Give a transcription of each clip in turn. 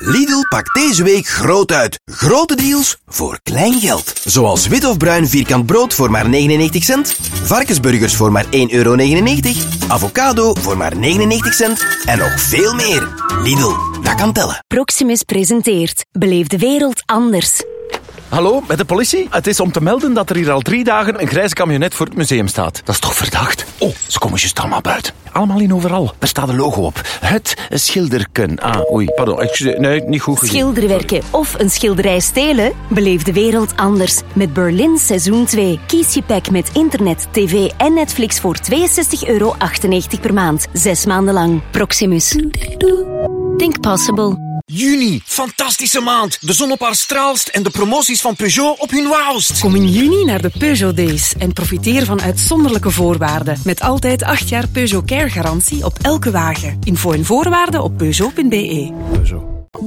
Lidl pakt deze week groot uit. Grote deals voor klein geld. Zoals wit of bruin vierkant brood voor maar 99 cent. Varkensburgers voor maar €1,99. Avocado voor maar 99 cent. En nog veel meer. Lidl, dat kan tellen. Proximus presenteert Beleef de wereld anders. Hallo, met de politie? Het is om te melden dat er hier al 3 dagen een grijze camionet voor het museum staat. Dat is toch verdacht? Oh, ze komen juist allemaal buiten. Allemaal in overal. Daar staat een logo op. Het schilderken. Pardon. Nee, niet goed gezien. Schilderwerken of een schilderij stelen? Beleef de wereld anders. Met Berlin Seizoen 2. Kies je pack met internet, tv en Netflix voor €62,98 per maand. 6 maanden lang. Proximus. Think possible. Juni, fantastische maand. De zon op haar straalst en de promoties van Peugeot op hun wauwst. Kom in juni naar de Peugeot Days en profiteer van uitzonderlijke voorwaarden. Met altijd 8 jaar Peugeot Care garantie op elke wagen. Info en voorwaarden op Peugeot.be. Peugeot.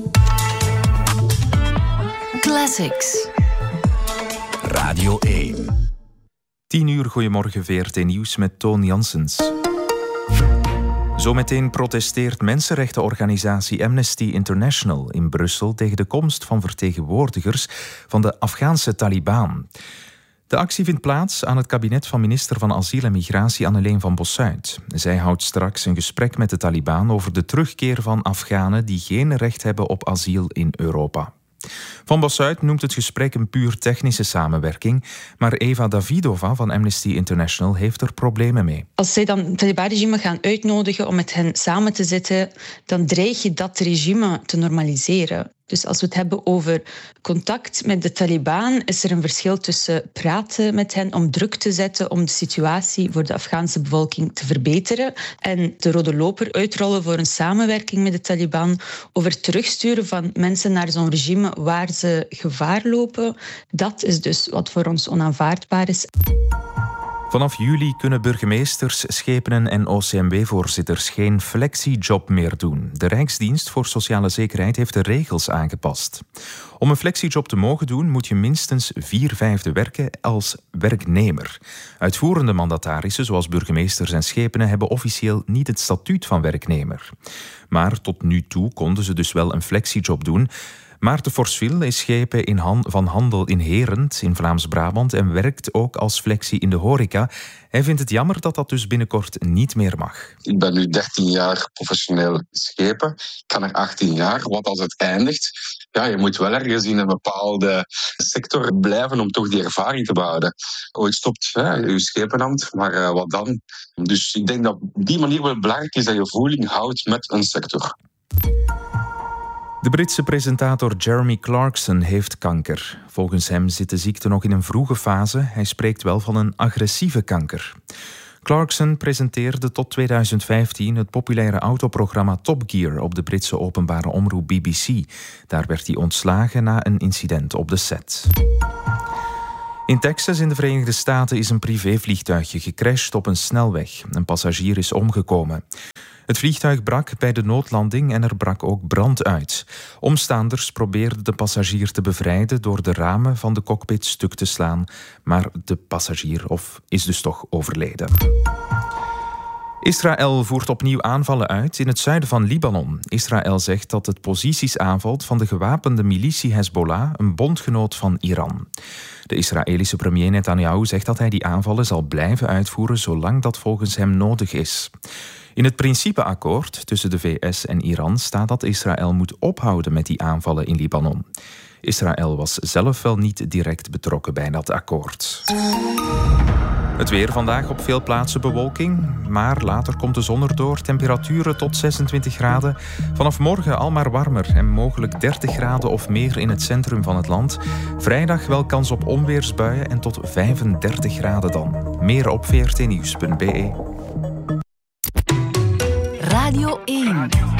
Classics. Radio 1. 10 uur, goedemorgen, VRT Nieuws met Toon Janssens. Zometeen protesteert mensenrechtenorganisatie Amnesty International in Brussel tegen de komst van vertegenwoordigers van de Afghaanse Taliban. De actie vindt plaats aan het kabinet van minister van Asiel en Migratie Anneleen van Bossuyt. Zij houdt straks een gesprek met de Taliban over de terugkeer van Afghanen die geen recht hebben op asiel in Europa. Van Bossuyt noemt het gesprek een puur technische samenwerking, maar Eva Davidova van Amnesty International heeft er problemen mee. Als zij dan het Taliban-regime gaan uitnodigen om met hen samen te zitten, dan dreig je dat regime te normaliseren. Dus als we het hebben over contact met de Taliban, is er een verschil tussen praten met hen om druk te zetten om de situatie voor de Afghaanse bevolking te verbeteren en de rode loper uitrollen voor een samenwerking met de Taliban over het terugsturen van mensen naar zo'n regime waar ze gevaar lopen. Dat is dus wat voor ons onaanvaardbaar is. Vanaf juli kunnen burgemeesters, schepenen en OCMW-voorzitters geen flexiejob meer doen. De Rijksdienst voor Sociale Zekerheid heeft de regels aangepast. Om een flexiejob te mogen doen, moet je minstens 4/5 werken als werknemer. Uitvoerende mandatarissen, zoals burgemeesters en schepenen, hebben officieel niet het statuut van werknemer. Maar tot nu toe konden ze dus wel een flexiejob doen. Maarten Forswil is schepen van handel in Herent in Vlaams-Brabant en werkt ook als flexie in de horeca. Hij vindt het jammer dat dat dus binnenkort niet meer mag. Ik ben nu 13 jaar professioneel schepen. Ik ga naar 18 jaar. Wat als het eindigt? Ja, je moet wel ergens in een bepaalde sector blijven om toch die ervaring te behouden. Ooit stopt je schepenambt, maar wat dan? Dus ik denk dat op die manier wel belangrijk is dat je voeling houdt met een sector. De Britse presentator Jeremy Clarkson heeft kanker. Volgens hem zit de ziekte nog in een vroege fase. Hij spreekt wel van een agressieve kanker. Clarkson presenteerde tot 2015 het populaire autoprogramma Top Gear op de Britse openbare omroep BBC. Daar werd hij ontslagen na een incident op de set. In Texas in de Verenigde Staten is een privévliegtuigje gecrashed op een snelweg. Een passagier is omgekomen. Het vliegtuig brak bij de noodlanding en er brak ook brand uit. Omstaanders probeerden de passagier te bevrijden door de ramen van de cockpit stuk te slaan, maar de passagier is dus toch overleden. Israël voert opnieuw aanvallen uit in het zuiden van Libanon. Israël zegt dat het posities aanvalt van de gewapende militie Hezbollah, een bondgenoot van Iran. De Israëlische premier Netanyahu zegt dat hij die aanvallen zal blijven uitvoeren zolang dat volgens hem nodig is. In het principeakkoord tussen de VS en Iran staat dat Israël moet ophouden met die aanvallen in Libanon. Israël was zelf wel niet direct betrokken bij dat akkoord. Het weer vandaag op veel plaatsen bewolking, maar later komt de zon erdoor. Temperaturen tot 26 graden. Vanaf morgen al maar warmer en mogelijk 30 graden of meer in het centrum van het land. Vrijdag wel kans op onweersbuien en tot 35 graden dan. Meer op vrtnieuws.be. Radio 1.